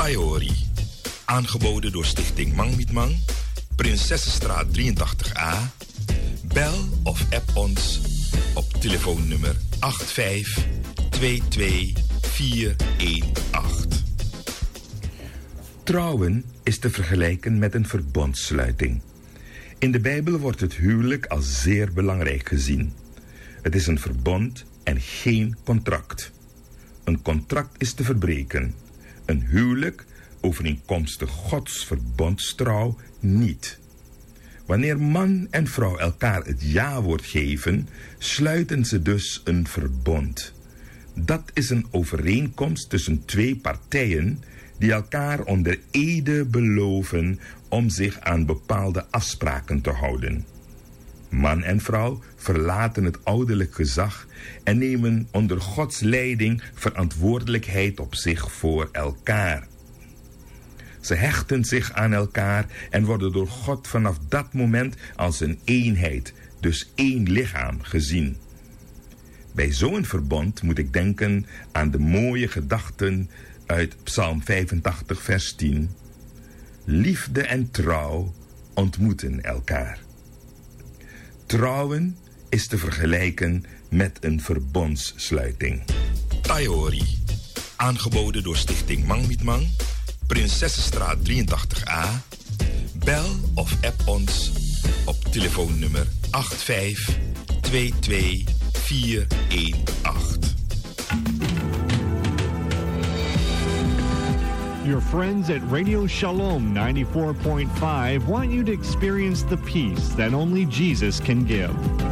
Taiori. Aangeboden door Stichting Mang Niet Mang, Prinsessenstraat 83A. Bel of app ons op telefoonnummer 8522418. Trouwen is te vergelijken met een verbondssluiting. In de Bijbel wordt het huwelijk als zeer belangrijk gezien. Het is een verbond en geen contract. Een contract is te verbreken. Een huwelijk, overeenkomstig Gods verbondstrouw, niet. Wanneer man en vrouw elkaar het ja-woord geven, sluiten ze dus een verbond. Dat is een overeenkomst tussen twee partijen die elkaar onder ede beloven om zich aan bepaalde afspraken te houden. Man en vrouw verlaten het ouderlijk gezag en nemen onder Gods leiding verantwoordelijkheid op zich voor elkaar. Ze hechten zich aan elkaar en worden door God vanaf dat moment als een eenheid, dus één lichaam, gezien. Bij zo'n verbond moet ik denken aan de mooie gedachten uit Psalm 85 vers 10. Liefde en trouw ontmoeten elkaar. Trouwen is te vergelijken met een verbondssluiting. Taiori. Aangeboden door Stichting Mang Niet Mang, Prinsessenstraat 83A. Bel of app ons op telefoonnummer 8522418. Your friends at Radio Shalom 94.5 want you to experience the peace that only Jesus can give.